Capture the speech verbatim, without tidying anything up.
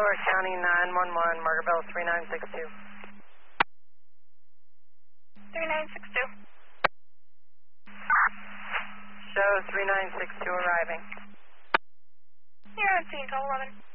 Delaware County nine one one, Margaret Bell three nine six two. three nine six two. Show three nine six two arriving. You're on scene, twelve eleven.